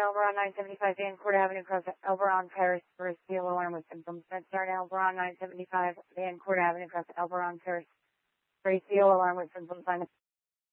Elberon 975, Dan Court Avenue, across Elberon Parish for a steel alarm with symptoms. MedStar Elberon 975, Dan Court Avenue, across Elberon Parish for a steel alarm with symptoms.